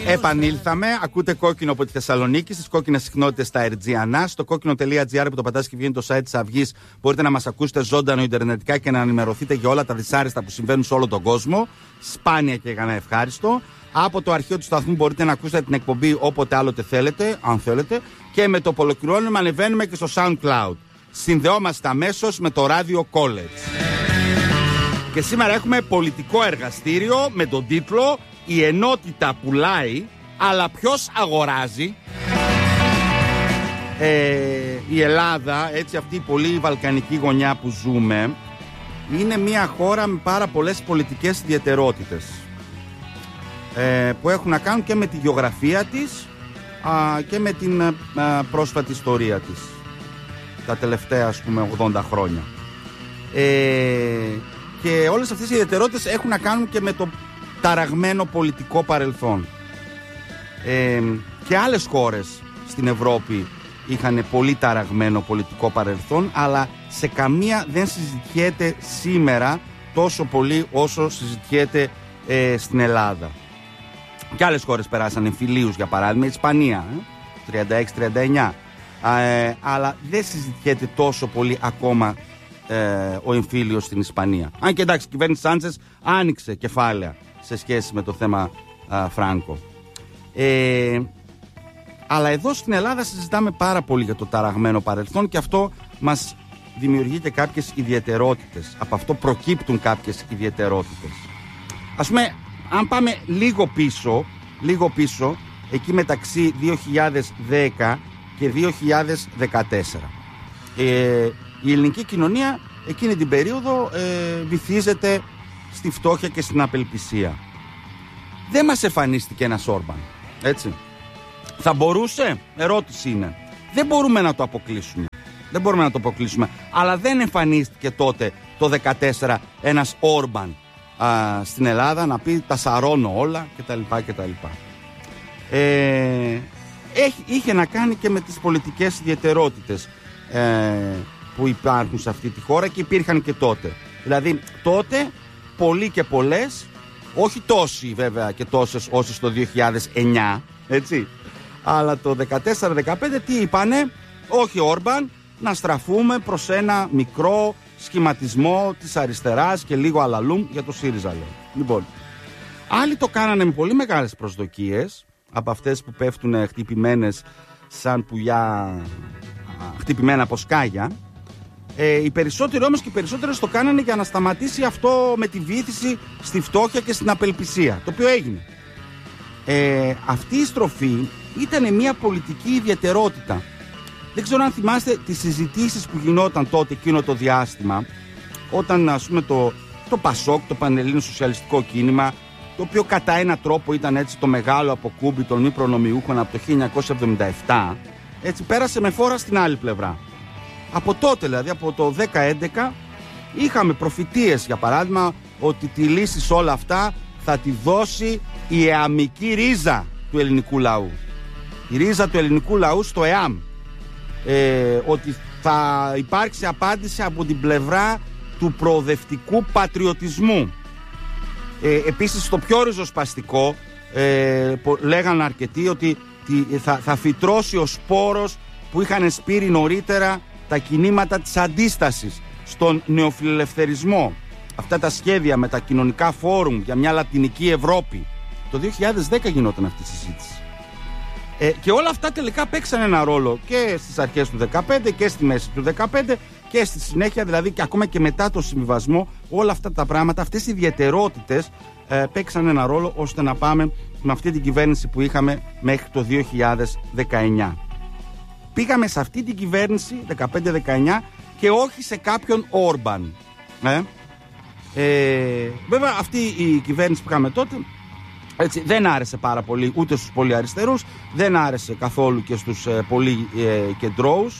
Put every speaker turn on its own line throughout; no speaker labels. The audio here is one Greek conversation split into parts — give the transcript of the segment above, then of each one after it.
Επανήλθαμε. Ακούτε Κόκκινο από τη Θεσσαλονίκη, στις κόκκινες συχνότητες στα RGNA. Στο κόκκινο.gr που το πατάς και βγαίνει το site της Αυγής, μπορείτε να μας ακούσετε ζωντανό ιντερνετικά και να ενημερωθείτε για όλα τα δυσάρεστα που συμβαίνουν σε όλο τον κόσμο. Σπάνια και για να ευχάριστο. Από το αρχείο του σταθμού μπορείτε να ακούσετε την εκπομπή όποτε άλλοτε θέλετε, αν θέλετε. Και με το που ολοκληρώνουμε ανεβαίνουμε και στο SoundCloud. Συνδεόμαστε αμέσως με το Radio College. Και σήμερα έχουμε πολιτικό εργαστήριο με τον τίτλο «Η ενότητα πουλάει, αλλά ποιος αγοράζει?» Η Ελλάδα, έτσι αυτή η πολύ βαλκανική γωνιά που ζούμε, είναι μια χώρα με πάρα πολλές πολιτικές ιδιαιτερότητες που έχουν να κάνουν και με τη γεωγραφία της και με την πρόσφατη ιστορία της τα τελευταία, ας πούμε, 80 χρόνια. Και όλες αυτές οι ιδιαιτερότητες έχουν να κάνουν και με το ταραγμένο πολιτικό παρελθόν. Και άλλες χώρες στην Ευρώπη είχαν πολύ ταραγμένο πολιτικό παρελθόν, αλλά σε καμία δεν συζητιέται σήμερα τόσο πολύ όσο συζητιέται στην Ελλάδα. Και άλλες χώρες περάσαν εμφυλίους, για παράδειγμα η Ισπανία 36-39, αλλά δεν συζητιέται τόσο πολύ ακόμα ο εμφύλιος στην Ισπανία. Αν και εντάξει, η κυβέρνηση Σάντσες άνοιξε κεφάλαια σε σχέση με το θέμα Φράνκο. Αλλά εδώ στην Ελλάδα συζητάμε πάρα πολύ για το ταραγμένο παρελθόν και αυτό μας δημιουργεί και κάποιες ιδιαιτερότητες. Από αυτό προκύπτουν κάποιες ιδιαιτερότητες. Ας πούμε, αν πάμε λίγο πίσω, εκεί μεταξύ 2010 και 2014, η ελληνική κοινωνία εκείνη την περίοδο βυθίζεται στη φτώχεια και στην απελπισία. Δεν μας εμφανίστηκε ένας Όρμπαν, έτσι. Θα μπορούσε, ερώτηση είναι. Δεν μπορούμε να το αποκλείσουμε. Αλλά δεν εμφανίστηκε τότε το 2014 ένας Όρμπαν στην Ελλάδα να πει τα σαρώνω όλα κτλ. Είχε να κάνει και με τις πολιτικές ιδιαιτερότητες που υπάρχουν σε αυτή τη χώρα και υπήρχαν και τότε. Δηλαδή τότε πολλοί και πολλές, όχι τόσοι βέβαια και τόσες όσες το 2009, έτσι, αλλά το 14-15 τι είπανε? Όχι Όρμπαν, να στραφούμε προς ένα μικρό σχηματισμό της αριστεράς και λίγο αλαλούμ για το ΣΥΡΙΖΑ, λέει. Λοιπόν, άλλοι το κάνανε με πολύ μεγάλες προσδοκίες, από αυτές που πέφτουν χτυπημένες σαν πουλιά, χτυπημένα από σκάγια. Οι περισσότεροι όμως και οι περισσότερες το κάνανε για να σταματήσει αυτό με τη βύθιση στη φτώχεια και στην απελπισία, το οποίο έγινε. Αυτή η στροφή ήταν μια πολιτική ιδιαιτερότητα. Δεν ξέρω αν θυμάστε τις συζητήσεις που γινόταν τότε εκείνο το διάστημα, όταν, ας πούμε, το ΠΑΣΟΚ, το Πανελλήνιο Σοσιαλιστικό Κίνημα, το οποίο κατά έναν τρόπο ήταν έτσι το μεγάλο αποκούμπι των μη προνομιούχων από το 1977, έτσι πέρασε με φόρα στην άλλη πλευρά. Από τότε, δηλαδή από το 10-11, είχαμε προφητείες, για παράδειγμα, ότι τη λύση σε όλα αυτά θα τη δώσει η εαμική ρίζα του ελληνικού λαού. Η ρίζα του ελληνικού λαού στο ΕΑΜ. Ότι θα υπάρξει απάντηση από την πλευρά του προοδευτικού πατριωτισμού. Επίσης, το πιο ριζοσπαστικό, λέγανε αρκετοί ότι θα φυτρώσει ο σπόρος που είχαν σπείρει νωρίτερα τα κινήματα της αντίστασης στον νεοφιλελευθερισμό. Αυτά τα σχέδια με τα κοινωνικά φόρουμ για μια λατινική Ευρώπη. Το 2010 γινόταν αυτή η συζήτηση. Και όλα αυτά τελικά παίξαν ένα ρόλο και στις αρχές του 2015 και στη μέση του 2015 και στη συνέχεια, δηλαδή και ακόμα και μετά το συμβιβασμό. Όλα αυτά τα πράγματα, αυτές οι ιδιαιτερότητες παίξαν ένα ρόλο ώστε να πάμε με αυτή την κυβέρνηση που είχαμε μέχρι το 2019. Πήγαμε σε αυτή την κυβέρνηση 15-19 και όχι σε κάποιον Όρμπαν. Βέβαια αυτή η κυβέρνηση που είχαμε τότε, έτσι, δεν άρεσε πάρα πολύ ούτε στους πολύ αριστερούς, δεν άρεσε καθόλου και στους πολύ κεντρώους.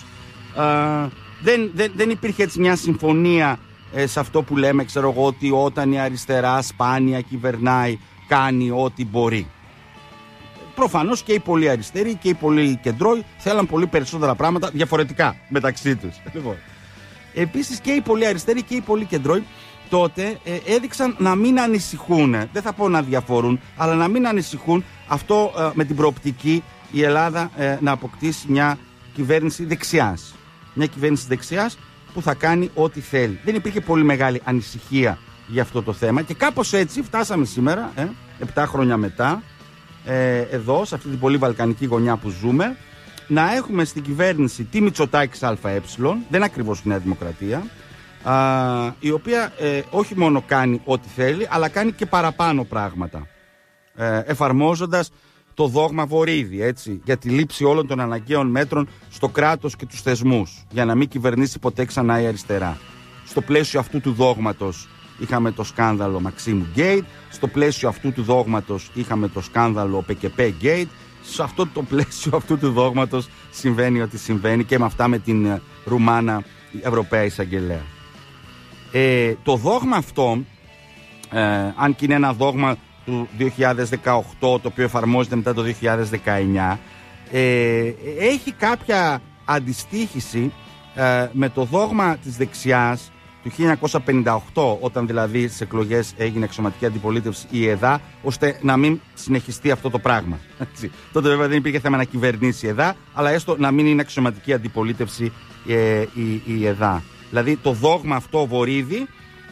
Δεν υπήρχε έτσι μια συμφωνία σε αυτό που λέμε, ξέρω εγώ, ότι όταν η αριστερά σπάνια κυβερνάει κάνει ό,τι μπορεί. Προφανώς και οι πολύ αριστεροί και οι πολύ κεντρώοι θέλαν πολύ περισσότερα πράγματα διαφορετικά μεταξύ τους. Επίσης και οι πολύ αριστεροί και οι πολύ κεντρώοι τότε έδειξαν να μην ανησυχούν, δεν θα πω να διαφορούν, αλλά να μην ανησυχούν αυτό με την προοπτική η Ελλάδα να αποκτήσει μια κυβέρνηση δεξιάς. Μια κυβέρνηση δεξιάς που θα κάνει ό,τι θέλει. Δεν υπήρχε πολύ μεγάλη ανησυχία για αυτό το θέμα και κάπως έτσι φτάσαμε σήμερα, 7 χρόνια μετά, εδώ, σε αυτή την πολύ βαλκανική γωνιά που ζούμε, να έχουμε στην κυβέρνηση τη Μητσοτάκης ΑΕ, δεν είναι ακριβώς η Νέα Δημοκρατία, η οποία όχι μόνο κάνει ό,τι θέλει, αλλά κάνει και παραπάνω πράγματα, εφαρμόζοντας το δόγμα Βορίδη, έτσι, για τη λήψη όλων των αναγκαίων μέτρων στο κράτος και τους θεσμούς, για να μην κυβερνήσει ποτέ ξανά η αριστερά. Στο πλαίσιο αυτού του δόγματος είχαμε το σκάνδαλο Μαξίμου Γκέιτ, στο πλαίσιο αυτού του δόγματος είχαμε το σκάνδαλο ΠΚΠ Γκέιτ, σε αυτό το πλαίσιο αυτού του δόγματος συμβαίνει ό,τι συμβαίνει και με αυτά με την Ρουμάνα Ευρωπαία Εισαγγελέα. Το δόγμα αυτό, αν και είναι ένα δόγμα του 2018, το οποίο εφαρμόζεται μετά το 2019, έχει κάποια αντιστοίχηση με το δόγμα της δεξιάς του 1958, όταν δηλαδή στις εκλογές έγινε εξωματική αντιπολίτευση η ΕΔΑ, ώστε να μην συνεχιστεί αυτό το πράγμα. Έτσι. Τότε βέβαια δεν υπήρχε θέμα να κυβερνήσει η ΕΔΑ, αλλά έστω να μην είναι εξωματική αντιπολίτευση η ΕΔΑ. Δηλαδή το δόγμα αυτό Βορίδη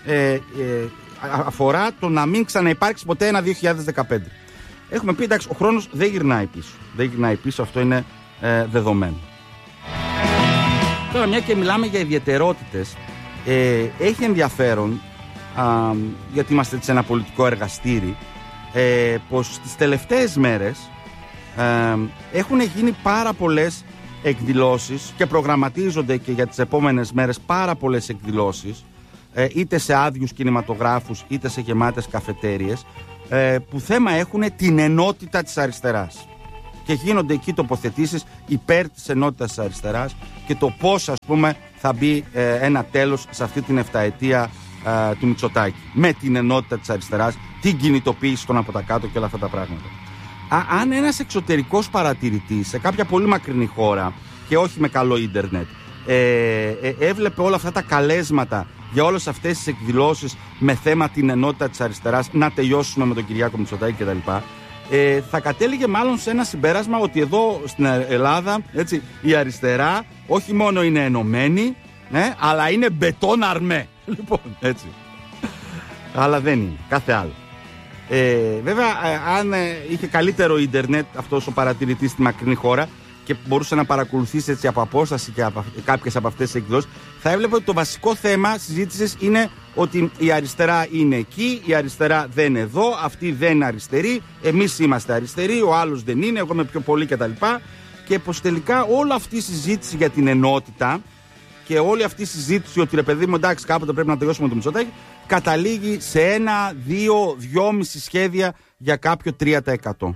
αφορά το να μην ξαναυπάρξει ποτέ ένα 2015. Έχουμε πει, εντάξει, ο χρόνος δεν γυρνάει πίσω. Δεν γυρνάει πίσω, αυτό είναι δεδομένο. Τώρα, μια και μιλάμε για ιδιαιτερότητες, έχει ενδιαφέρον, γιατί είμαστε σε ένα πολιτικό εργαστήρι, πως τις τελευταίες μέρες έχουν γίνει πάρα πολλές εκδηλώσεις και προγραμματίζονται και για τις επόμενες μέρες πάρα πολλές εκδηλώσεις, είτε σε άδειους κινηματογράφους είτε σε γεμάτες καφετέριες, που θέμα έχουν την ενότητα της αριστεράς. Και γίνονται εκεί τοποθετήσεις υπέρ της ενότητας της αριστεράς και το πώς, ας πούμε, θα μπει ένα τέλος σε αυτή την 7ετία του Μητσοτάκη. Με την ενότητα της αριστεράς, την κινητοποίηση των από τα κάτω και όλα αυτά τα πράγματα. Αν ένας εξωτερικός παρατηρητής σε κάποια πολύ μακρινή χώρα και όχι με καλό ίντερνετ έβλεπε όλα αυτά τα καλέσματα για όλες αυτές τις εκδηλώσεις με θέμα την ενότητα της αριστεράς, να τελειώσουμε με τον Κυριάκο Μητσοτάκη κτλ., θα κατέληγε μάλλον σε ένα συμπέρασμα ότι εδώ στην Ελλάδα, έτσι, η αριστερά όχι μόνο είναι ενωμένη, αλλά είναι μπετόν αρμέ. Λοιπόν, έτσι. Αλλά δεν είναι, κάθε άλλο. Βέβαια, αν είχε καλύτερο ίντερνετ αυτός ο παρατηρητής στη μακρινή χώρα και μπορούσε να παρακολουθήσει έτσι από απόσταση και κάποιες από αυτές τις εκδηλώσεις, θα έβλεπε ότι το βασικό θέμα συζήτησης είναι ότι η αριστερά είναι εκεί, η αριστερά δεν είναι εδώ, αυτή δεν είναι αριστερή, εμείς είμαστε αριστεροί, ο άλλος δεν είναι, εγώ είμαι πιο πολύ κτλ. Και πως τελικά όλη αυτή η συζήτηση για την ενότητα και όλη αυτή η συζήτηση ότι ρε παιδί μου, εντάξει, κάποτε πρέπει να τελειώσουμε το Μητσοτάκη, καταλήγει σε 1, 2, 2,5 σχέδια για κάποιο 3%.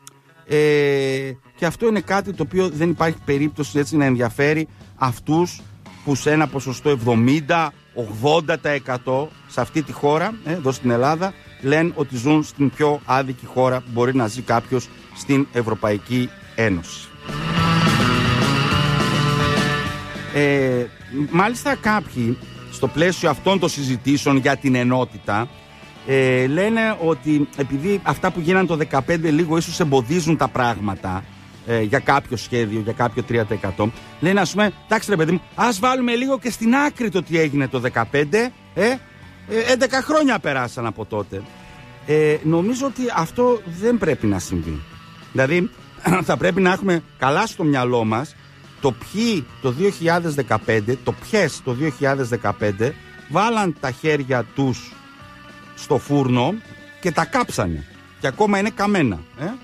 Και αυτό είναι κάτι το οποίο δεν υπάρχει περίπτωση έτσι να ενδιαφέρει αυτούς που σε ένα ποσοστό 70-80% σε αυτή τη χώρα, εδώ στην Ελλάδα, λένε ότι ζουν στην πιο άδικη χώρα που μπορεί να ζει κάποιος στην Ευρωπαϊκή Ένωση. Μάλιστα κάποιοι στο πλαίσιο αυτών των συζητήσεων για την ενότητα λένε ότι επειδή αυτά που γίνανε το 2015 λίγο ίσως εμποδίζουν τα πράγματα για κάποιο σχέδιο, για κάποιο 3%, λένε, ας πούμε, εντάξει ρε παιδί μου, ας βάλουμε λίγο και στην άκρη το τι έγινε το 2015, 11 χρόνια περάσαν από τότε. Νομίζω ότι αυτό δεν πρέπει να συμβεί. Δηλαδή θα πρέπει να έχουμε καλά στο μυαλό μας το ποιοι το 2015, το ποιες το 2015 βάλαν τα χέρια τους στο φούρνο και τα κάψανε και ακόμα είναι καμένα,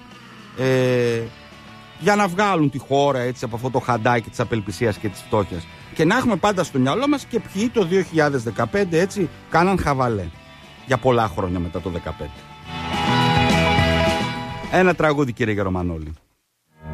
για να βγάλουν τη χώρα έτσι από αυτό το χαντάκι της απελπισίας και της φτώχειας, και να έχουμε πάντα στο μυαλό μας και ποιοι το 2015 έτσι κάναν χαβαλέ για πολλά χρόνια μετά το 2015. Ένα τραγούδι, κύριε Γερομανόλη.